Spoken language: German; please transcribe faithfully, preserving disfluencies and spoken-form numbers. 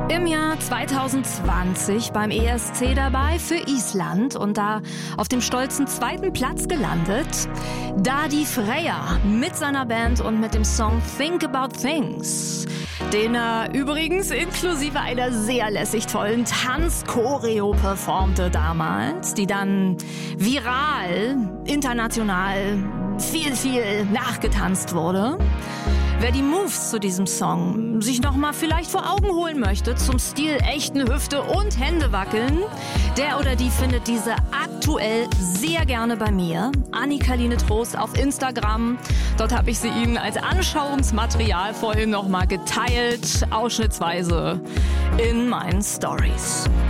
Im Jahr zweitausendzwanzig beim E S C dabei für Island und da auf dem stolzen zweiten Platz gelandet. Dadi Freyr mit seiner Band und mit dem Song Think About Things, den er übrigens inklusive einer sehr lässig tollen Tanzchoreo performte damals, die dann viral, international viel, viel nachgetanzt wurde. Wer die Moves zu diesem Song sich nochmal vielleicht vor Augen holen möchte, zum Stil echten Hüfte und Hände wackeln, der oder die findet diese aktuell sehr gerne bei mir. Annika-Line Trost auf Instagram. Dort habe ich sie Ihnen als Anschauungsmaterial vorhin nochmal geteilt, ausschnittsweise in meinen Stories.